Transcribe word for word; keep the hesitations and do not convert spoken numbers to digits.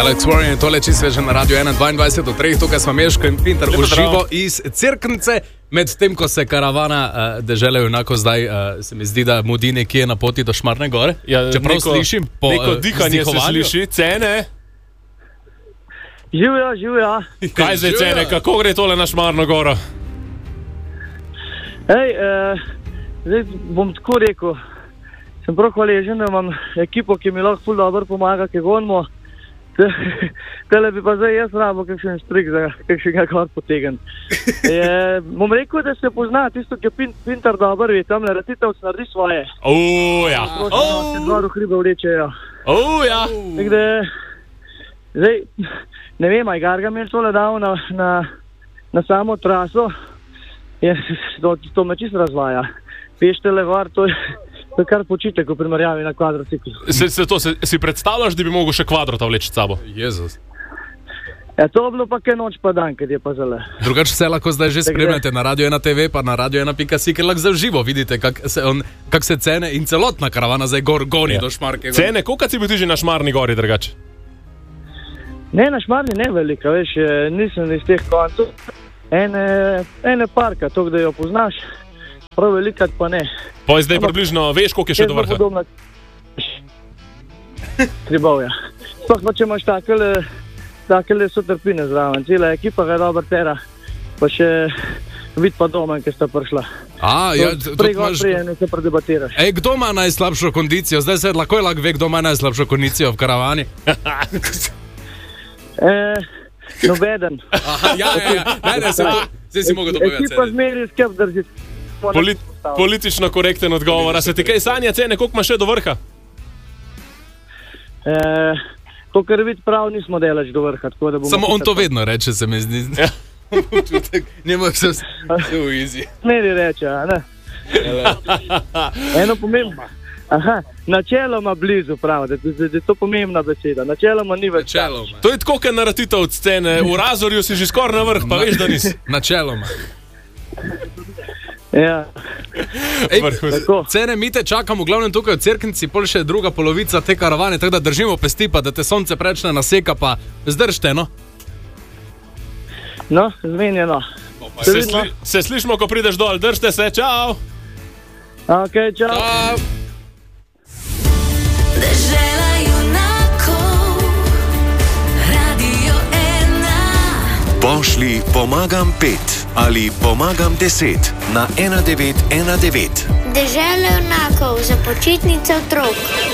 Alex Warren, tole čisto že na Radio ena dvaindvajset do treh, tukaj smo Meško in Pinter v živo iz Cerknice. Medtem, ko se karavana uh, dežele junako zdaj, uh, se mi zdi, da mudi nekje na poti do Šmarne gore. Ja, čeprav neko, slišim po neko dihanje se sliši, cene. Živja, živja. Kaj zdaj cene, kako gre tole na Šmarno goro? Ej, uh, zdaj bom tako rekel, sem prav hvaležen, da imam ekipo, ki mi lahko ful dobro pomaga, ki gonimo. Tele bi pa zdaj jaz rabo kakšen strik za kakšnega kar potegn. Bom rekel, da se pozna tisto, ki je pin, Pinter dober, je tam naratitev naredi svoje. Uuu, ja. Prošno, se dvoru hribe vlečejo. Uuu, ja. Tako da, zdaj, ne vem, aj Garga mi je tole dal na, na, na samo traso. Je, to, to me čisto razvaja. Peštele var, to je... To je kar počitek v primerjavi na kvadrociklu. Se, se to, se, si predstavljaš, da bi mogel še kvadrota vleči s sabo? Jezus. Ja, to bilo pa kaj noč pa dan, kad je pa zale. Drugače se lahko zdaj že spremljate na Radio ena te ve, pa na radio ena pika si, ker lahko zdaj živo vidite, kak se, on, kak se cene in celotna karavana zdaj gor goni ja. do Šmarke. Cene, koliko si bil ti že na Šmarni gori, drugače? Ne, na Šmarni ne velika, veš, nisem iz teh koncov. Ene, ene parka, to, da jo poznaš. Prav velikat pa ne. Pa zdaj Ampak, približno veš, koliko je še do vrha? Podobna... Tribovja. Sploh pa če imaš takele, takele sotrpine zraven. Cela ekipa ga je dober tera. Pa še vid pa doma, ki sta prišla. A, ja, prej gor prije, ne se predebatiraš. Ej, kdo ima najslabšo kondicijo? Zdaj se lahko je lahko ve, kdo ima najslabšo kondicijo v karavani. e, nobeden. Aha, ja, ja, ja. Ne, ne, se, zdaj si mogel to povedati. Ekipa zmeri skep drži. Polit, politično korekten odgovor. A se ti kaj sanja cene, koliko imaš še do vrha? E, to, kar vid prav, nismo delač do vrha. Tako, da Samo on to pa... vedno reče, se mi zdi. Ja. Njemu vse vse v izi. Smeri reče, a ne? Eno pomembno. Aha, načeloma blizu, prav, da, da, da je to pomembna beseda. Načeloma ni več. Načeloma. To je tako, kar naratitev od scene. V Razorju si že skoraj na vrh, pa Na, veš, da nisi. Načeloma. Ja. Ej, cene mi te čakamo, glavnem tukaj v Cerknici, pol še druga polovica te karavane, tako da držimo pesti, pa da te sonce prečne naseka, pa zdržte, no? No, zmenjeno. Se, sli, se slišimo, ko prideš dol, držte se, čau! Ok, čau! Čau! Dežela junakov, Radio ena. Pošli pomagam pet ali pomagam deset na ena devet ena devet. Dežela junakov za počitnice otrok.